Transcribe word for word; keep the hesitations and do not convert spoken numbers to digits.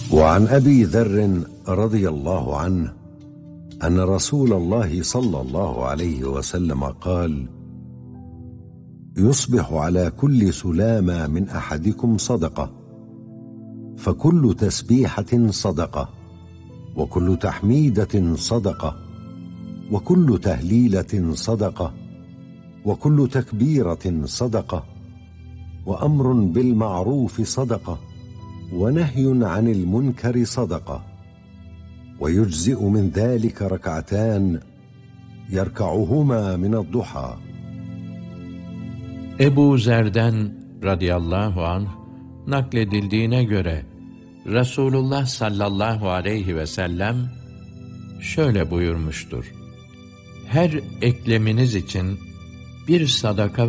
وعن أبي ذر رضي الله عنه أن رسول الله صلى الله عليه وسلم قال: يصبح على كل سلامة من أحدكم صدقة، فكل تسبيحة صدقة، وكل تحميدة صدقة، وكل تهليلة صدقة، وكل تكبيرة صدقة، وأمر بالمعروف صدقة، ونهي عن المنكر صدقة، ويجزئ من ذلك ركعتان يركعهما من الضحى. Ebu Zer'den radıyallahu anh nakledildiğine göre Resulullah sallallahu aleyhi ve sellem şöyle buyurmuştur: her ekleminiz için bir sadaka